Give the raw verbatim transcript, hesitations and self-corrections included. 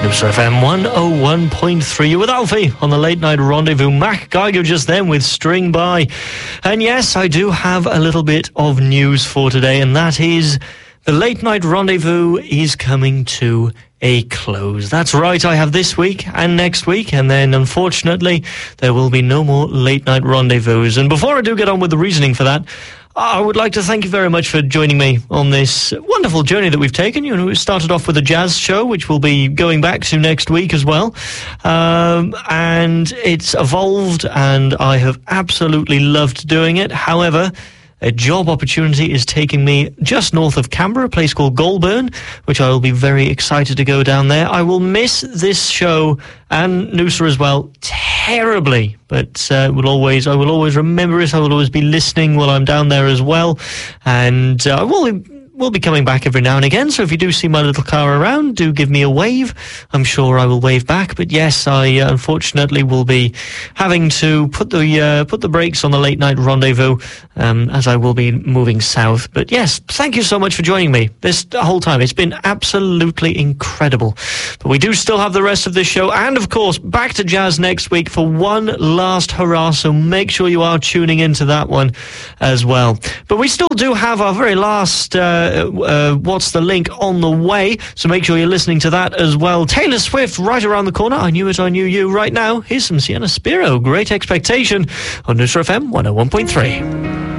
Newsra F M one oh one point three. You're with Alfie on the Late Night Rendezvous. Mac Geiger just then with String By. And yes, I do have a little bit of news for today, and that is the Late Night Rendezvous is coming to a close. That's right, I have this week and next week, and then unfortunately there will be no more Late Night Rendezvous. And before I do get on with the reasoning for that, I would like to thank you very much for joining me on this wonderful journey that we've taken. You know, it started off with a jazz show, which we'll be going back to next week as well. Um, and it's evolved, and I have absolutely loved doing it. However, a job opportunity is taking me just north of Canberra, a place called Goulburn, which I will be very excited to go down there. I will miss this show and Noosa as well terribly, but uh, will always I will always remember it. I will always be listening while I'm down there as well, and uh, I will will be coming back every now and again. So if you do see my little car around, do give me a wave. I'm sure I will wave back. But yes, I uh, unfortunately will be having to put the uh, put the brakes on the Late Night Rendezvous um, as I will be moving south. But yes, thank you so much for joining me this whole time. It's been absolutely incredible. But we do still have the rest of this show, and of course back to jazz next week for one last hurrah. So make sure you are tuning into that one as well. But we still do have our very last uh, uh, What's the Link on the way, so make sure you're listening to that as well. Taylor Swift right around the corner. I Knew It, I Knew You. Right now, here's some Sienna Spiro, Great Expectation on Noosa F M one oh one point three.